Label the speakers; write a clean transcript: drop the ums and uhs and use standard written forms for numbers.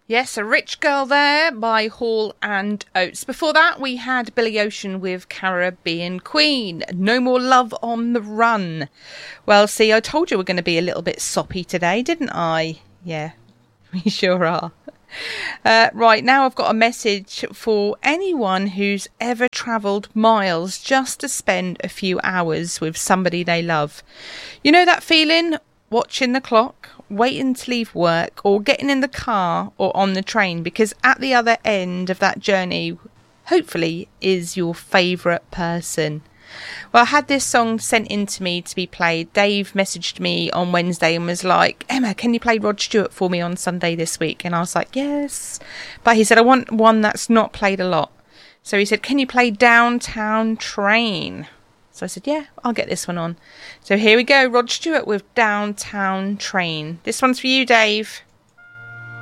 Speaker 1: Yes, A Rich Girl there by Hall and Oates. Before that, we had Billy Ocean with Caribbean Queen. No More Love on the Run. Well, see, I told you we're going to be a little bit soppy today, didn't I? Yeah, we sure are. Right, now I've got a message for anyone who's ever travelled miles just to spend a few hours with somebody they love. You know that feeling? Watching the clock, waiting to leave work, or getting in the car or on the train, because at the other end of that journey, hopefully, is your favourite person. Well, I had this song sent in to me to be played. Dave messaged me on Wednesday and was like, Emma, can you play Rod Stewart for me on Sunday this week? And I was like, yes. But he said, I want one that's not played a lot. So he said, can you play Downtown Train? So I said, yeah, I'll get this one on. So here we go, Rod Stewart with Downtown Train. This one's for you, Dave.